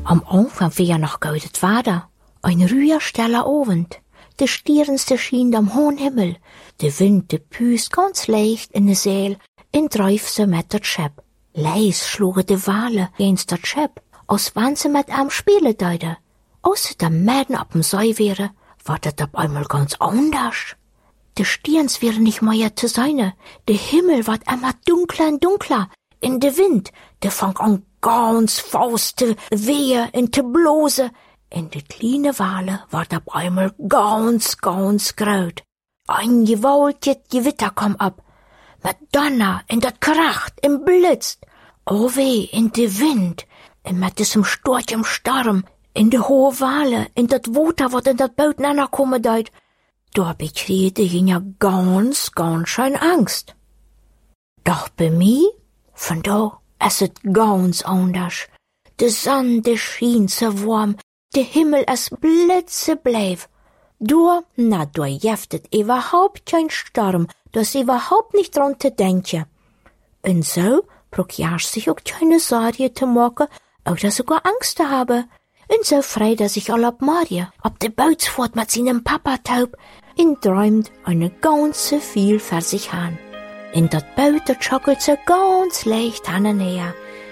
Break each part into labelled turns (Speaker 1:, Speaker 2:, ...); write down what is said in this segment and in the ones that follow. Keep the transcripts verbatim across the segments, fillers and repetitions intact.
Speaker 1: Am Anfang wie ja noch gaudet Wader. Ein ruhiger, steller Abend. De Sternste schien am hohen Himmel. De Wind, de püst ganz leicht in de Seel, in dreifse met dat Schep. Leis schlugen de Wale eens dat Schep, als wann sie mit am Spiele deide. Außer der Mäden ab'm Sei wäre, war dat ab einmal ganz anders. De Stirns wäre nicht mehr zu seine, de Himmel ward immer dunkler und dunkler, in de Wind, de fang an ganz fauste wehe in te blose, in de kleine Wale ward ab einmal ganz, ganz graut. Ein gewaltet Gewitter kam ab, mit Donner, in dat Kracht, im Blitz, oh weh, in de Wind, in mit diesem Sturch im Sturm, in de hohe Wale, in dat Water, wat in dat Boot nannerkommen deut, da bekriegte ihn ja ganz, ganz schön Angst. Doch bei mir, von da, es ist ganz anders. De Sonne, de schien so warm, de Himmel es blitzebleif. Du, na, du jeftet überhaupt kein Sturm, du hast überhaupt nicht dran zu denken. Und so prokiarst sich auch keine Sorge zu machen, auch dass ich gar Angst habe. Und so freit er sich all ab Marie, ab de Bootsfahrt mit seinem Papa taub, und träumt eine ganze viel für sich an. In dat Boot, dat schockelt so ganz leicht an und her.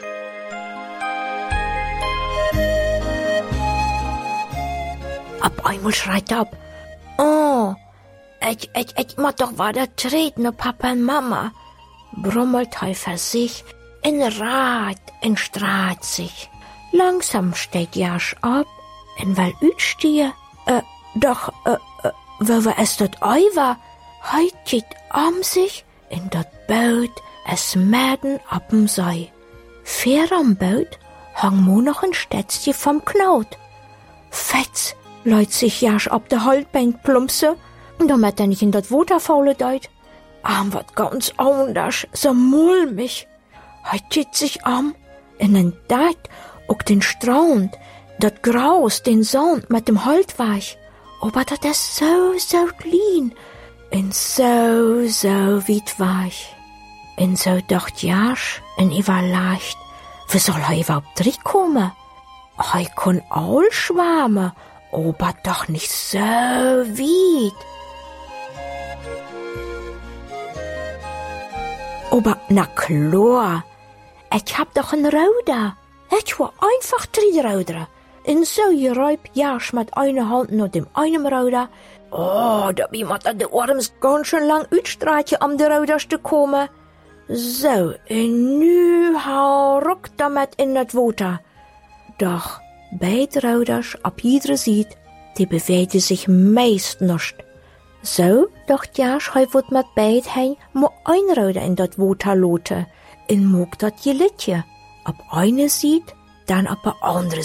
Speaker 1: Ab einmal schreit er ab, oh, ich, ich, ich muss doch weiter treten, Papa und Mama. Brummelt er für sich, in Rat, in Straat sich. Langsam steht Jasch ab, en weil utstehe, äh, doch, äh, äh, wo wir es dort ei war, heit geht am sich, in dat Boot, es mäden ab'm Sei. Fair am Boot, hang mo noch ein Stätzchen vom Knaut. Fetz, leut sich Jasch ab der Holtbank plumpse, und damit er nicht in dat Water faule deut. Am wat ganz anders, so mulmig. Heit geht sich am, in en dat, auch den Strand, dat Graus, den Sand mit dem Holtweich, aber dat ist so, so klein, und so, so weit weich. Und so dacht Jasch, und ich war leicht, wie soll er überhaupt reinkommen? Er kann auch schwammen, aber doch nicht so weit. Aber na klar, ich hab doch ein Ruder. Ich war einfach drin Ruder. Und so geräubt Jasch mit einer Hand nach dem einen Ruder. Oh, da bin ich an de Arms ganz schön lang uitstraatje am de Ruderste kommen. So, und nu hau ruck damit in dat Water. Doch beide Ruders ab jeder Seite, die bewegten sich meist nicht. So dacht Jasch, hij wird mit beid heen, mo ein Ruder in dat Water loten, en moog dat je litje. Ab eine Seite, dann ab der andere